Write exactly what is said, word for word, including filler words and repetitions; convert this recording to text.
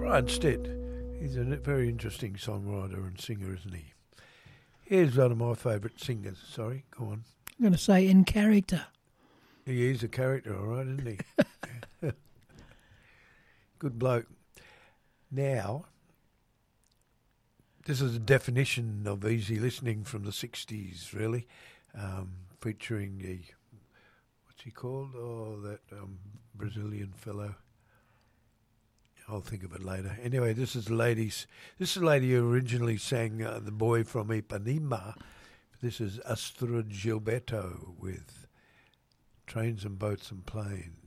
Brian Stitt. He's a very interesting songwriter and singer, isn't he? Here's one of my favourite singers. Sorry, go on. I'm going to say in character. He is a character, all right, isn't he? Good bloke. Now, this is a definition of easy listening from the sixties, really, um, featuring the, what's he called? Oh, that um, Brazilian fellow. I'll think of it later. Anyway, this is the ladies. This is a lady who originally sang uh, The Boy from Ipanema. This is Astrud Gilberto with Trains and Boats and Planes.